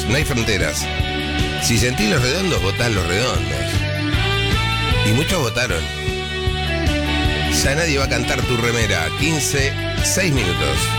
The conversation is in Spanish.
no hay fronteras. Si sentís los redondos, votás los redondos. Y muchos votaron. Ya nadie va a cantar tu remera. 15, 6 minutos.